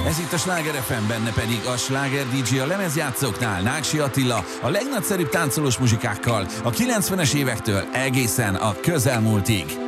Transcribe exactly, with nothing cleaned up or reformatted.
Ez itt a Sláger ef em, benne pedig a Sláger dé dzsé a lemezjátszóknál, Náksi Attila, a legnagyszerűbb táncolós muzsikákkal, a kilencvenes évektől egészen a közelmúltig.